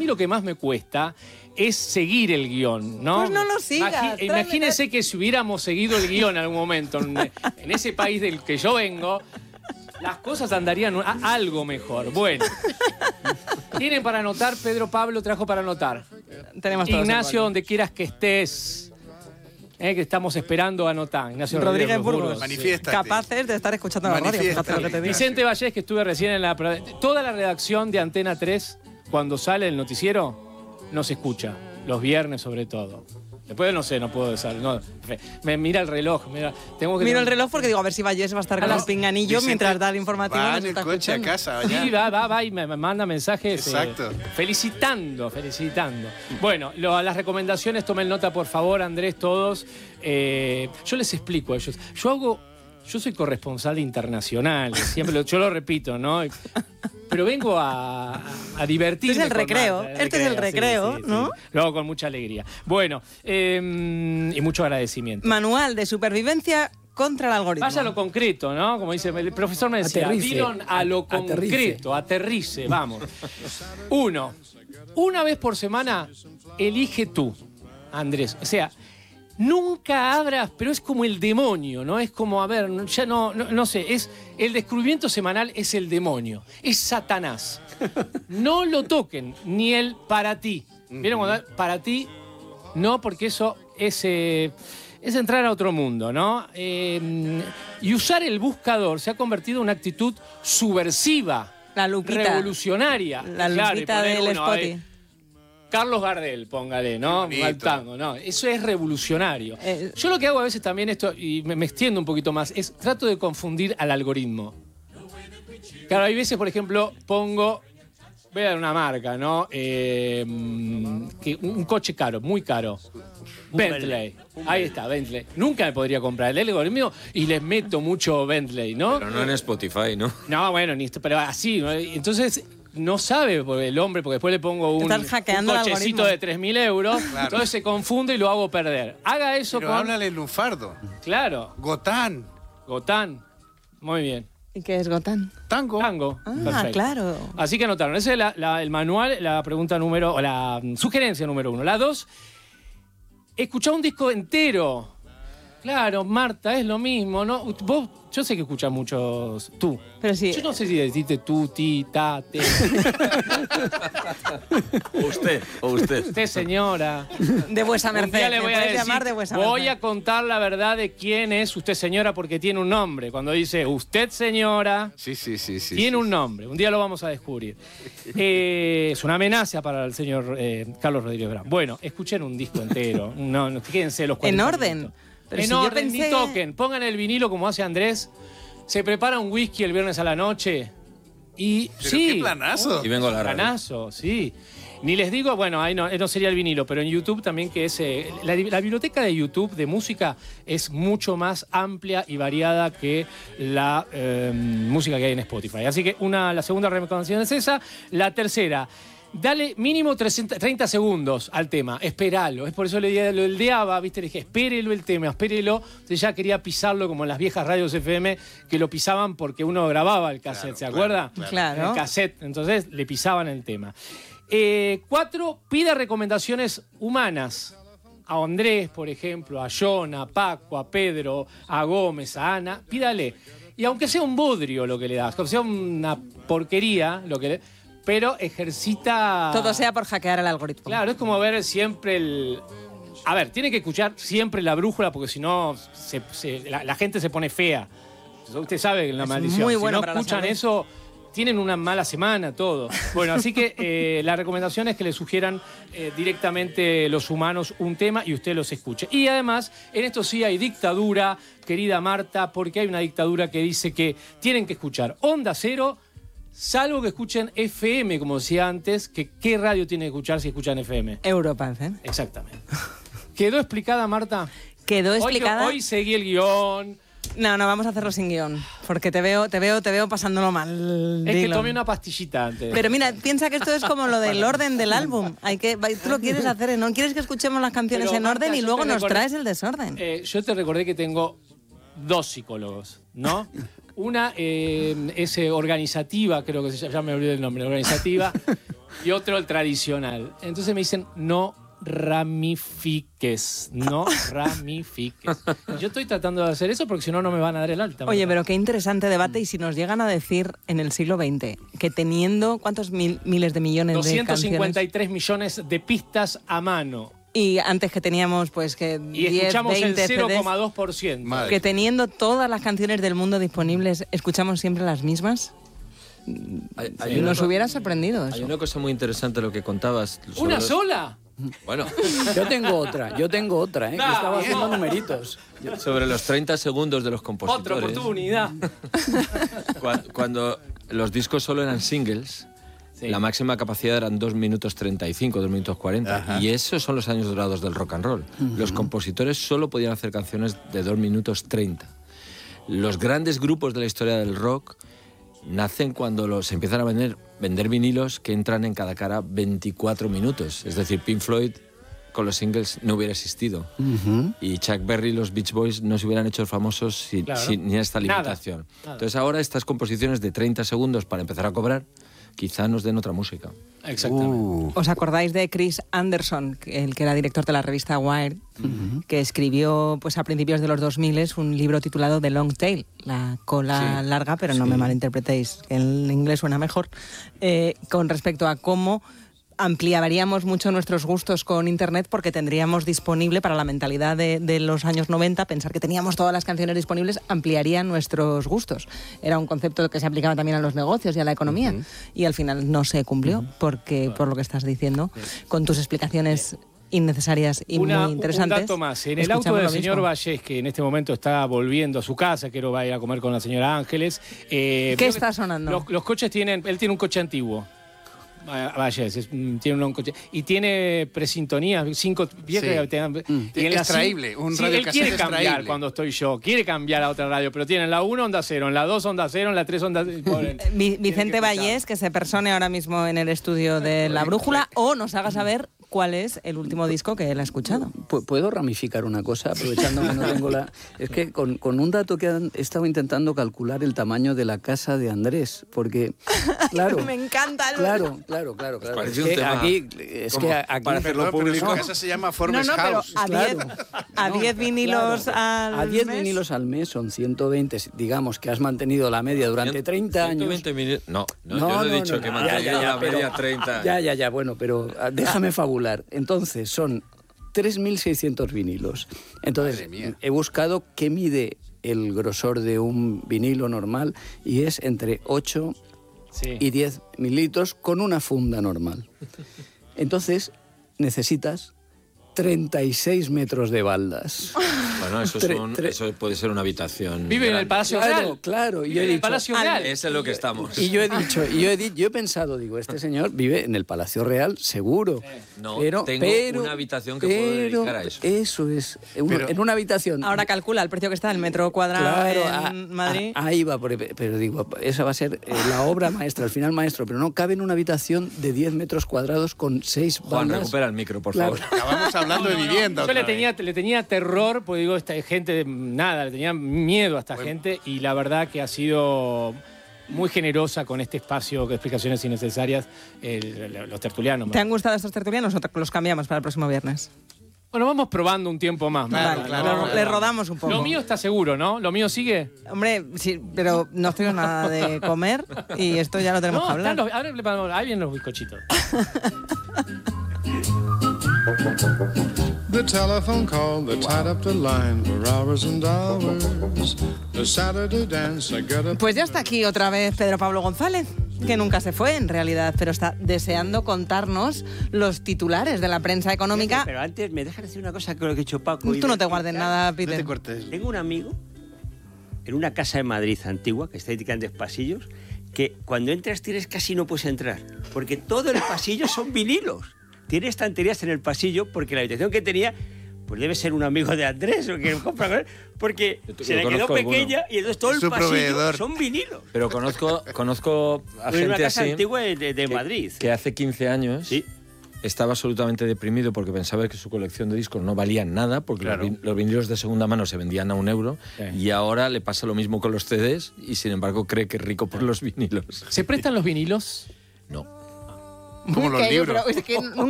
mí lo que más me cuesta es seguir el guión, ¿no? Pues no lo sigas. Imagínense que si hubiéramos seguido el guión en algún momento, en ese país del que yo vengo, las cosas andarían algo mejor. Bueno. ¿Tienen para anotar? Pedro Pablo trajo para anotar. Tenemos todos. Ignacio, donde quieras que estés. Que estamos esperando anotar. Ignacio Rodríguez Burgos. Manifiéstate. Capaces de estar escuchando la radio. Fíjate lo que te digo. Vicente Vallés, que estuve recién en la... Toda la redacción de Antena 3, cuando sale el noticiero, nos escucha. Los viernes, sobre todo. Después no sé, no puedo decir. No, me mira el reloj. Miro el reloj porque digo, a ver si Vallés va a estar con el pinganillo Vicente, mientras da el informativo. Va en el coche a casa. Sí, va y me manda mensajes. Exacto. Felicitando. Bueno, las recomendaciones, tomen nota, por favor, Andrés, todos. Yo les explico a ellos. Yo soy corresponsal internacional, siempre yo lo repito, ¿no? Pero vengo a divertirme. Este es el recreo, este es el recreo, sí, ¿no? Lo hago con mucha alegría. Bueno, y mucho agradecimiento. Manual de supervivencia contra el algoritmo. Vaya a lo concreto, ¿no? Como dice el profesor, me decía, Dillon, a lo concreto, aterrice, vamos. 1. Una vez por semana, elige tú, Andrés. O sea, nunca abras, pero es como el demonio, ¿no? Es como, a ver, ya no sé, es el descubrimiento semanal es el demonio, es Satanás. No lo toquen, ni el para ti. ¿Vieron cuando para ti? No, porque eso es entrar a otro mundo, ¿no? Y usar el buscador se ha convertido en una actitud subversiva, la lupita, revolucionaria. La lupita del Spotify. Carlos Gardel, póngale, ¿no? Al tango, ¿no? Eso es revolucionario. Yo lo que hago a veces también esto, y me extiendo un poquito más, es trato de confundir al algoritmo. Claro, hay veces, por ejemplo, voy a dar una marca, ¿no? Un coche caro, muy caro. Bentley. Ahí está, Bentley. Nunca me podría comprar el algoritmo y les meto mucho Bentley, ¿no? Pero no en Spotify, ¿no? No, bueno, pero así, ¿no? Entonces... No sabe el hombre, porque después le pongo un cochecito de 3.000 euros, claro. Entonces se confunde y lo hago perder. Haga eso pero háblale lunfardo. Claro. Gotán. Muy bien. ¿Y qué es Gotán? Tango. Perfecto. Claro. Así que anotaron. Ese es el manual, la sugerencia número 1. La 2, escuchar un disco entero. Claro, Marta, es lo mismo, ¿no? Vos, yo sé que escuchas muchos tú. Pero sí. Yo no sé si deciste tú, ti, ta, te. Usted. Usted, señora. De vuesa merced. Un día le voy a decir, llamar de vuesa merced. Voy a contar la verdad de quién es usted, señora, porque tiene un nombre. Cuando dice usted, señora, sí. Tiene un nombre. Un día lo vamos a descubrir. Es una amenaza para el señor Carlos Rodríguez Brown. Bueno, escuchen un disco entero. No, fíjense los 40 En orden. minutos. Pero en si orden, yo pensé... ni toquen. Pongan el vinilo como hace Andrés. Se prepara un whisky el viernes a la noche. Y ¿pero sí. qué planazo? Y vengo a la radio. Planazo, sí. Ni les digo, bueno, ahí no sería el vinilo, pero en YouTube también que es... la biblioteca de YouTube de música es mucho más amplia y variada que la música que hay en Spotify. Así que la segunda recomendación es esa. La tercera... Dale mínimo 30 segundos al tema, espéralo. Es por eso le di ABBA, ¿viste? Le dije, espérelo el tema, espérelo. Entonces ya quería pisarlo como en las viejas radios FM que lo pisaban porque uno grababa el cassette, ¿se acuerda? Claro. El cassette, entonces le pisaban el tema. 4, pida recomendaciones humanas. A Andrés, por ejemplo, a John, a Paco, a Pedro, a Gómez, a Ana, pídale. Y aunque sea un bodrio lo que le das, aunque sea una porquería lo que le... Pero ejercita... Todo sea por hackear el algoritmo. Claro, es como ver siempre A ver, tiene que escuchar siempre la brújula porque si no la gente se pone fea. Usted sabe que la maldición. Muy bueno si no para escuchan la salud. eso, tienen una mala semana, todo. Bueno, así que la recomendación es que le sugieran directamente los humanos un tema y usted los escuche. Y además, en esto sí hay dictadura, querida Marta, porque hay una dictadura que dice que tienen que escuchar Onda Cero, salvo que escuchen FM, como decía antes, que ¿qué radio tienen que escuchar si escuchan FM? Europa FM. Exactamente. ¿Quedó explicada, Marta? ¿Quedó explicada? Hoy seguí el guión. No, vamos a hacerlo sin guión, porque te veo pasándolo mal. Es que Dylan. tomé una pastillita antes. Pero mira, piensa que esto es como lo del orden del álbum. Tú lo quieres hacer, ¿no? Quieres que escuchemos las canciones Pero, en orden Marta, y yo luego te nos recordé- traes el desorden. Yo te recordé que tengo 2 psicólogos, ¿no? Una es organizativa, creo que se llama, ya me olvidé el nombre, organizativa, y otro el tradicional. Entonces me dicen, no ramifiques. Yo estoy tratando de hacer eso porque si no, no me van a dar el alta. Oye, pero qué interesante debate. Y si nos llegan a decir en el siglo XX que teniendo, ¿cuántos miles de millones de canciones? 253 millones de pistas a mano. Y antes que teníamos, pues, que 10, escuchamos 20 el 0,2%. Que teniendo todas las canciones del mundo disponibles, ¿escuchamos siempre las mismas? Nos hubiera sorprendido eso. Hay una cosa muy interesante lo que contabas. ¿Una sola? Bueno. Yo tengo otra, que estaba haciendo numeritos. Sobre los 30 segundos de los compositores. Otra oportunidad. Cuando los discos solo eran singles, la máxima capacidad eran 2 minutos 35, 2 minutos 40. Ajá. Y esos son los años dorados del rock and roll. Los compositores solo podían hacer canciones de 2 minutos 30. Los grandes grupos de la historia del rock nacen cuando se empiezan a vender vinilos que entran en cada cara 24 minutos. Es decir, Pink Floyd con los singles no hubiera existido. Y Chuck Berry y los Beach Boys no se hubieran hecho famosos sin esta limitación. Nada. Entonces ahora estas composiciones de 30 segundos para empezar a cobrar quizá nos den otra música. Exactamente. ¿Os acordáis de Chris Anderson, el que era director de la revista Wired, que escribió pues a principios de los 2000 un libro titulado The Long Tail, la cola larga, pero no me malinterpretéis, en inglés suena mejor, con respecto a cómo ampliaríamos mucho nuestros gustos con Internet porque tendríamos disponible para la mentalidad de los años 90, pensar que teníamos todas las canciones disponibles ampliaría nuestros gustos. Era un concepto que se aplicaba también a los negocios y a la economía y al final no se cumplió porque, por lo que estás diciendo, con tus explicaciones innecesarias y muy interesantes. Un dato más. En el auto del señor Vallés, que en este mommomento está volviendo a su casa, que va a ir a comer con la señora Ángeles. ¿Qué está sonando? Los coches él tiene un coche antiguo. Vallés, tiene un coche. Y tiene presintonía, 5 extraíble, un radio él quiere cambiar extraíble. cuando estoy yo, quiere cambiar a otra radio, pero tiene en la 1 onda 0, en la 2 onda 0, en la 3 onda 0. Vicente Vallés, que se persone ahora mismo en el estudio de La Brújula, o nos haga saber cuál es el último disco que él ha escuchado. ¿Puedo ramificar una cosa, aprovechando que no tengo la...? Es que con un dato que han estado intentando calcular el tamaño de la casa de Andrés, porque, claro... Me encanta. Claro. Parece un tema. Aquí para hacerlo público. Su casa se llama Forbes House. A 10 vinilos al mes. A 10 vinilos al mes son 120. Digamos que has mantenido la media durante 30 años. 120 vinilos. No, yo no he dicho que mantenido la media 30. Ya, bueno, pero déjame fabular. Entonces, son 3.600 vinilos. Entonces, he buscado qué mide el grosor de un vinilo normal y es entre 8 y 10 mililitros con una funda normal. Entonces, necesitas 36 metros de baldas. Bueno, eso puede ser una habitación. Vive en el Palacio Real. Claro. Vive en el Palacio Real. Ese es lo que estamos. Y yo he pensado, este señor vive en el Palacio Real, seguro. No, tengo una habitación que puedo dedicar a eso. Eso es, en una habitación. Ahora calcula el precio que está el metro cuadrado en Madrid. Ahí va, pero digo, esa va a ser la obra maestra, el final maestro, pero no cabe en una habitación de 10 metros cuadrados con 6 bandas. Juan, recupera el micro, por favor. Acabamos hablando de vivienda. Yo le tenía terror, porque digo, esta gente, le tenía miedo a esta gente, y la verdad que ha sido muy generosa con este espacio de explicaciones innecesarias los tertulianos. ¿Te han gustado estos tertulianos o los cambiamos para el próximo viernes? Bueno, vamos probando un tiempo más. Claro. Le rodamos un poco. Lo mío está seguro, ¿no? ¿Lo mío sigue? Hombre, sí, pero no estoy en nada de comer y esto ya lo tenemos que hablar. Ahí vienen los bizcochitos. The telephone call that tied up the line for hours and hours. The Saturday dance I got up. Pues ya está aquí otra vez Pedro Pablo González, que nunca se fue en realidad, pero está deseando contarnos los titulares de la prensa económica. Pero antes me dejas decir una cosa que lo que he dicho Paco. Tú no te guardes nada, Peter. No te cortes. Tengo un amigo en una casa de Madrid antigua, que está en grandes pasillos, que cuando entras casi no puedes entrar, porque todo el pasillo son vinilos. Tiene estanterías en el pasillo porque la habitación que tenía, pues debe ser un amigo de Andrés o que compra con él, porque se le quedó pequeña y entonces todo el pasillo proveedor. Son vinilos. Pero conozco a gente una casa así antigua de Madrid. Que hace 15 años estaba absolutamente deprimido porque pensaba que su colección de discos no valían nada, porque los vinilos de segunda mano se vendían a €1, y ahora le pasa lo mismo con los CDs y sin embargo cree que es rico por los vinilos. ¿Se prestan los vinilos? No. Como los libros. Pero es que